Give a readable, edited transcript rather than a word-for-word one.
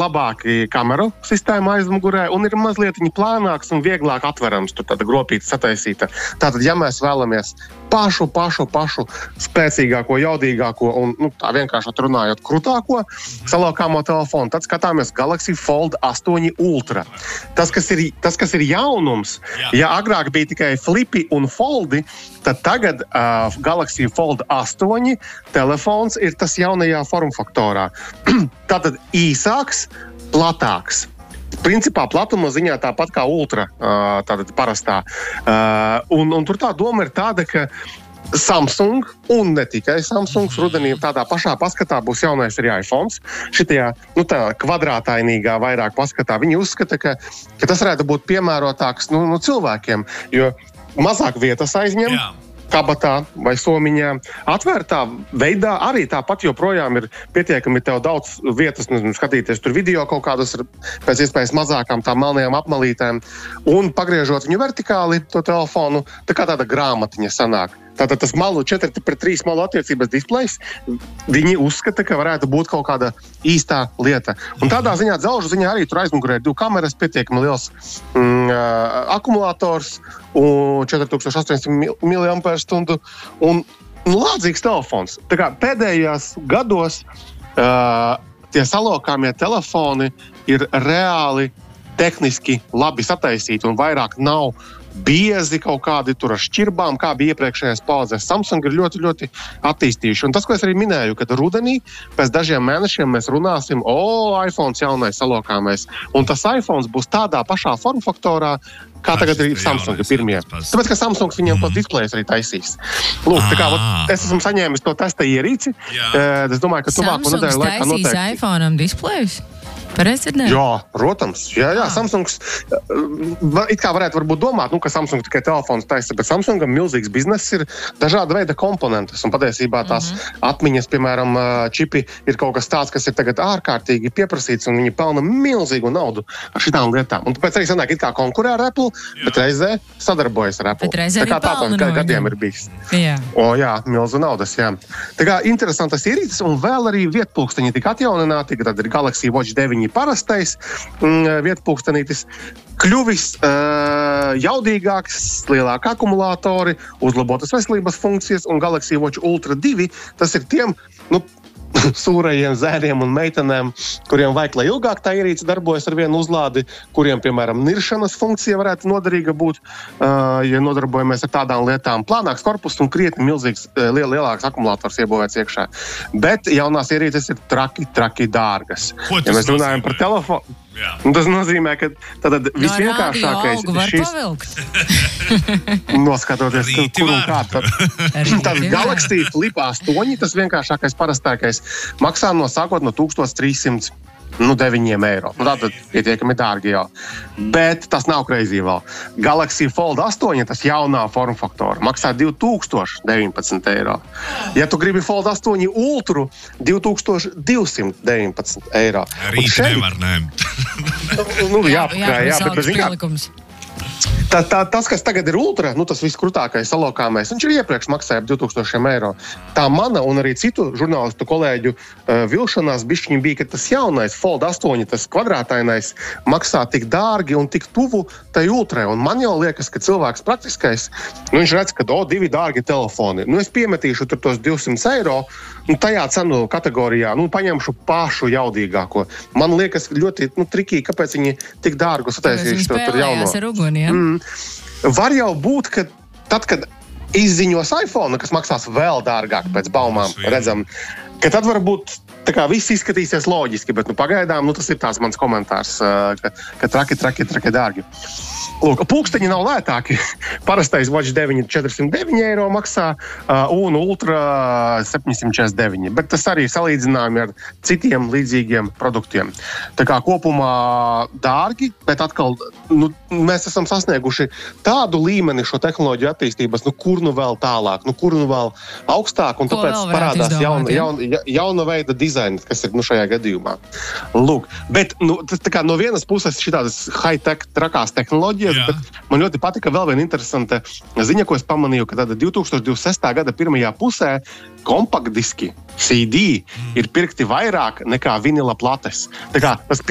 labāki kameru sistēma aizmugurē un ir mazliet plānāks un vieglāk atverams, tur tāda gropīta sataisīta. Tātad, ja mēs vēlamies pašu spēcīgāko, jaudīgāko un, tā vienkārši runājot, krutāko salokāmo telefonu, tad skatāmies Galaxy Fold 8 Ultra. Tas, kas ir jaunums, ja agrāk bija tikai flipi un foldi, tad tagad Galaxy Fold 8 telefons ir tas jaunajā formfaktorā. Tātad īsāks, platāks. Principā platuma ziņā tāpat kā Ultra, tātad parastā. Un tur tā doma ir tāda, ka Samsung, un ne tikai Samsungs, rudenī tādā pašā paskatā būs jaunais arī iPhones. Šitajā, tā kvadrātainīgā vairāk paskatā. Viņi uzskata, ka tas varētu būt piemērotāks cilvēkiem, jo mazāk vietas aizņem. Jā. Kabatā vai somiņā. Atvērtā veidā arī tāpat joprojām ir pietiekami tev daudz vietas, skatīties tur video kaut kādas pēc iespējas mazākām tām melnajām apmalītēm un pagriežot viņu vertikāli, to telefonu, tā kā tāda grāmatiņa sanāk. Tātad tas 4:3 malu attiecības displejs, viņi uzskata, ka varētu būt kaut kāda īstā lieta. Un tādā ziņā, dzelžu ziņā arī tur aizmugurē ir 2 kameras, pietiekami liels akumulators un 4800 mAh un lādzīgs telefons. Tā kā pēdējos gados tie salokāmie telefoni ir reāli tehniski labi sataisīti un vairāk nav biezi kaut kādi tur ar šķirbām, kā bija iepriekšējās paudzēs. Samsung ir ļoti, ļoti attīstījuši. Un tas, ko es arī minēju, kad rudenī pēc dažiem mēnešiem mēs runāsim, iPhones jaunais salokāmais. Un tas iPhones būs tādā pašā formfaktorā, kā tagad ir Samsung pirmie. Tāpēc, ka Samsungs viņiem tos displejus arī taisīs. Lūk, tā kā es esmu saņēmis to testa ierīci. Es domāju, ka tuvāko nedēļu laikā noteikti. Samsungs taisīs iPhone'am displejus? Pareizi, jā, protams. Jā, Samsungs it kā varētu varbūt domāt, ka Samsung tikai telefons taisa, bet Samsungam milzīgs bizness ir dažāda veida komponentes. Un patiesībā tās atmiņas, piemēram, čipi ir kaut kas tāds, kas ir tagad ārkārtīgi pieprasīts, un viņi pelna milzīgu naudu ar šitām lietām. Un tāpēc arī sanāk, it kā konkurē ar Apple, bet reizē sadarbojas ar Apple. Tā kā tā gadiem ir bijis. Jā. Milzu naudas, jā. Tā kā interesantas ierīces, un vēl arī vietpulksteņi tika atjaunināti, tad ir Galaxy Watch 9 parastais vietpulkstenītis, kļuvis jaudīgāks, lielāki akumulātori, uzlabotas veselības funkcijas, un Galaxy Watch Ultra 2, tas ir tiem, sūrajiem zēriem un meitenēm, kuriem vajag, lai ilgāk tā ierīce darbojas ar vienu uzlādi, kuriem, piemēram, niršanas funkcija varētu noderīga būt, ja nodarbojamies ar tādām lietām. Plānāks korpus un krietni milzīgs, lielāks akumulators iebūvēts iekšā. Bet jaunās ierīces ir traki dārgas. Ja mēs runājam par telefonu, tas nozīmē, ka tad visvienkāršākais noskatoties, kur un kā. Tad Galaxy Flip 8, tas vienkāršākais parastākais, maksā sākot no 1309 eiro. Tātad pietiekami dārgi jau. Bet tas nav crazy vēl. Galaxy Fold 8, tas jaunā formfaktora, maksā 2019 eiro. Ja tu gribi Fold 8 Ultru, 2219 eiro. Rīt nevar, nē. Jā, bet bez vienkārši. Tas, kas tagad ir Ultra, tas viskrutākais salokāmais, viņš ir iepriekš maksāja 2000 eiro. Tā mana un arī citu žurnālistu kolēģu vilšanās bišķiņi bija, ka tas jaunais Fold 8, tas kvadrātainais, maksā tik dārgi un tik tuvu tai Ultrai. Un man jau liekas, ka cilvēks praktiskais, viņš redz, ka divi dārgi telefoni. Es piemetīšu tur tos 200 eiro, tajā cenu kategorijā, paņemšu pašu jaudīgāko. Man liekas ļoti trikīgi, kāpēc viņi tik dārgu sataisījuši to tur jauno. Var jau būt, ka tad, kad izziņos iPhone, kas maksās vēl dārgāk pēc baumām, redzam, ka tad varbūt viss izskatīsies loģiski, bet pagaidām tas ir tās mans komentārs, ka traki dārgi. Lūk, pulksteņi nav lētāki. Parastais Watch 9 409 eiro maksā un Ultra 749. Bet tas arī salīdzinājumi ar citiem līdzīgiem produktiem. Tā kā kopumā dārgi, bet atkal mēs esam sasnieguši tādu līmeni šo tehnoloģiju attīstības, kur vēl tālāk, kur vēl augstāk, un tāpēc parādās jauna veida dizaini, kas ir šajā gadījumā. Lūk, bet tā kā no vienas puses šitādas high-tech trakās tehnoloģijas, bet man ļoti patika vēl viena interesanta ziņa, ko es pamanīju, ka 2026. gada pirmajā pusē kompaktdiski CD ir pirkti vairāk nekā vinila plates. Tā kā tas